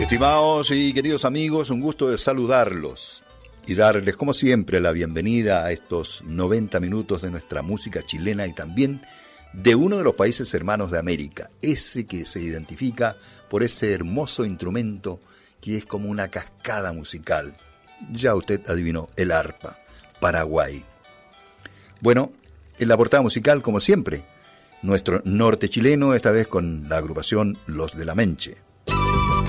Estimados y queridos amigos, un gusto de saludarlos y darles como siempre la bienvenida a estos 90 minutos de nuestra música chilena y también de uno de los países hermanos de América, ese que se identifica por ese hermoso instrumento que es como una cascada musical. Ya usted adivinó, el arpa, Paraguay. Bueno, en la portada musical, como siempre, nuestro norte chileno, esta vez con la agrupación Los de la Menche.